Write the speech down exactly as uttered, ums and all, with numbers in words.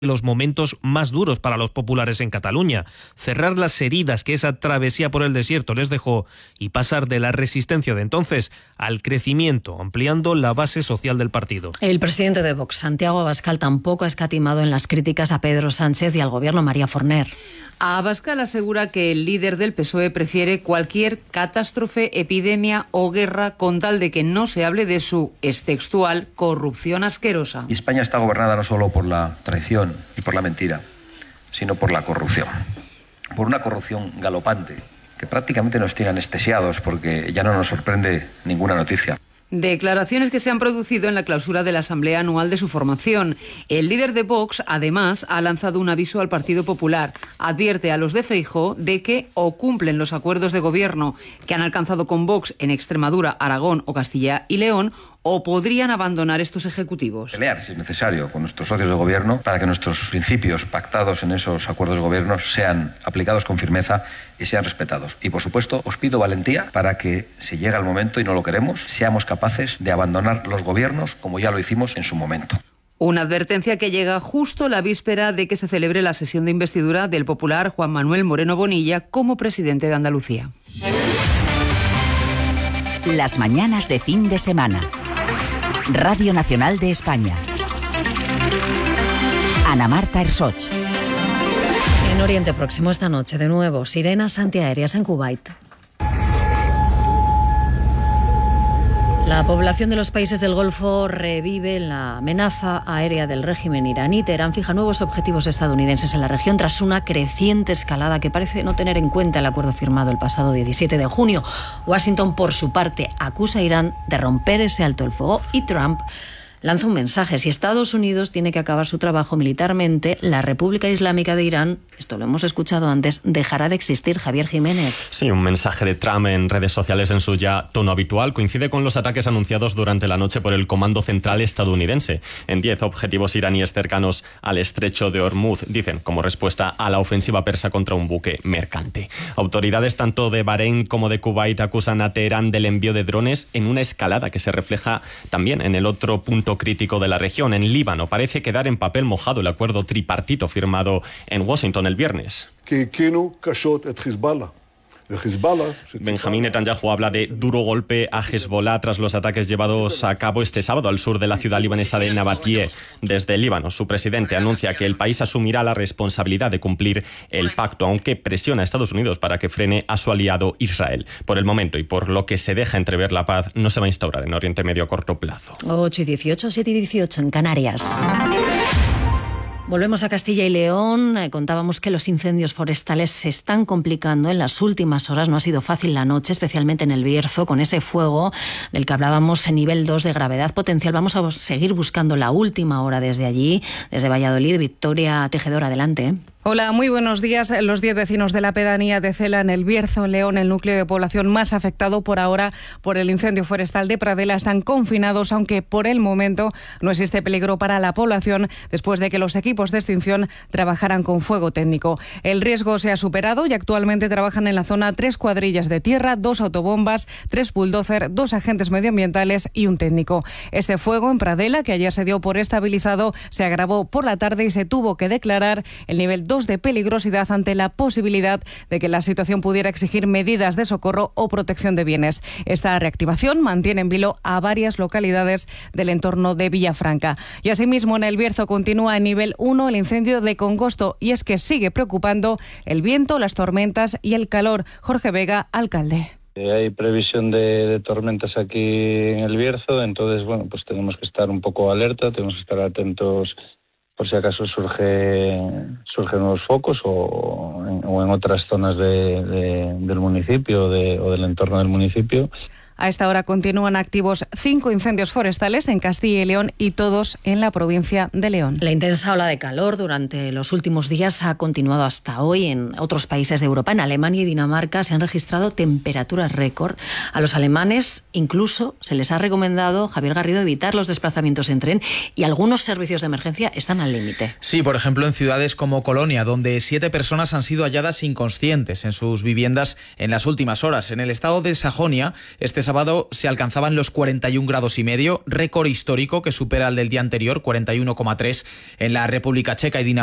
los momentos más duros para los populares en Cataluña, cerrar las heridas que esa travesía por el desierto les dejó y pasar de la resistencia de entonces al crecimiento, ampliando la base social del partido. El presidente de Vox, Santiago Abascal, tampoco ha escatimado en las críticas a Pedro Sánchez y al gobierno María Forner. Abascal asegura que el líder del P S O E prefiere cualquier catástrofe, epidemia o guerra con tal de que no se hable de su, es textual, corrupción asquerosa. Y España está gobernada no solo por la traición y por la mentira, sino por la corrupción. Por una corrupción galopante que prácticamente nos tiene anestesiados porque ya no nos sorprende ninguna noticia. Declaraciones que se han producido en la clausura de la Asamblea Anual de su formación. El líder de Vox, además, ha lanzado un aviso al Partido Popular. Advierte a los de Feijóo de que o cumplen los acuerdos de gobierno que han alcanzado con Vox en Extremadura, Aragón o Castilla y León, o podrían abandonar estos ejecutivos. Pelear, si es necesario, con nuestros socios de gobierno para que nuestros principios pactados en esos acuerdos de gobierno sean aplicados con firmeza y sean respetados. Y, por supuesto, os pido valentía para que, si llega el momento y no lo queremos, seamos capaces de abandonar los gobiernos como ya lo hicimos en su momento. Una advertencia que llega justo la víspera de que se celebre la sesión de investidura del popular Juan Manuel Moreno Bonilla como presidente de Andalucía. Las mañanas de fin de semana. Radio Nacional de España. Ana Marta Ersoch. En Oriente Próximo esta noche, de nuevo, sirenas antiaéreas en Kuwait. La población de los países del Golfo revive la amenaza aérea del régimen iraní. Teherán fija nuevos objetivos estadounidenses en la región tras una creciente escalada que parece no tener en cuenta el acuerdo firmado el pasado diecisiete de junio. Washington, por su parte, acusa a Irán de romper ese alto el fuego y Trump lanza un mensaje. Si Estados Unidos tiene que acabar su trabajo militarmente, la República Islámica de Irán, esto lo hemos escuchado antes, dejará de existir. Javier Jiménez. Sí, un mensaje de Trump en redes sociales en su ya tono habitual coincide con los ataques anunciados durante la noche por el Comando Central estadounidense en diez objetivos iraníes cercanos al estrecho de Hormuz, dicen, como respuesta a la ofensiva persa contra un buque mercante. Autoridades tanto de Bahrein como de Kuwait acusan a Teherán del envío de drones en una escalada que se refleja también en el otro punto crítico de la región. En Líbano parece quedar en papel mojado el acuerdo tripartito firmado en Washington el viernes. Benjamín Netanyahu habla de duro golpe a Hezbollah tras los ataques llevados a cabo este sábado al sur de la ciudad libanesa de Nabatie. Desde Líbano, su presidente anuncia que el país asumirá la responsabilidad de cumplir el pacto, aunque presiona a Estados Unidos para que frene a su aliado Israel. Por el momento y por lo que se deja entrever, la paz no se va a instaurar en Oriente Medio a corto plazo. ocho y dieciocho, siete y dieciocho en Canarias. Volvemos a Castilla y León. Eh, contábamos que los incendios forestales se están complicando en las últimas horas. No ha sido fácil la noche, especialmente en el Bierzo, con ese fuego del que hablábamos en nivel dos de gravedad potencial. Vamos a seguir buscando la última hora desde allí, desde Valladolid. Victoria Tejedor, adelante. Hola, muy buenos días. Los diez vecinos de la pedanía de Cela, en el Bierzo, en León, el núcleo de población más afectado por ahora por el incendio forestal de Pradela, están confinados, aunque por el momento no existe peligro para la población después de que los equipos de extinción trabajaran con fuego técnico. El riesgo se ha superado y actualmente trabajan en la zona tres cuadrillas de tierra, dos autobombas, tres bulldozer, dos agentes medioambientales y un técnico. Este fuego en Pradela, que ayer se dio por estabilizado, se agravó por la tarde y se tuvo que declarar el nivel dos de peligrosidad ante la posibilidad de que la situación pudiera exigir medidas de socorro o protección de bienes. Esta reactivación mantiene en vilo a varias localidades del entorno de Villafranca. Y asimismo, en el Bierzo continúa en nivel uno el incendio de Congosto, y es que sigue preocupando el viento, las tormentas y el calor. Jorge Vega, alcalde. Hay previsión de, de tormentas aquí en el Bierzo, entonces bueno, pues tenemos que estar un poco alerta, tenemos que estar atentos por si acaso surge surgen nuevos focos o en, o en otras zonas de, de, del municipio de, o del entorno del municipio. A esta hora continúan activos cinco incendios forestales en Castilla y León y todos en la provincia de León. La intensa ola de calor durante los últimos días ha continuado hasta hoy en otros países de Europa. En Alemania y Dinamarca se han registrado temperaturas récord. A los alemanes incluso se les ha recomendado, Javier Garrido, evitar los desplazamientos en tren, y algunos servicios de emergencia están al límite. Sí, por ejemplo en ciudades como Colonia, donde siete personas han sido halladas inconscientes en sus viviendas en las últimas horas. En el estado de Sajonia, este sábado sábado se alcanzaban los cuarenta y un grados y medio, récord histórico que supera el del día anterior, cuarenta y uno coma tres en la República Checa y Dinamarca.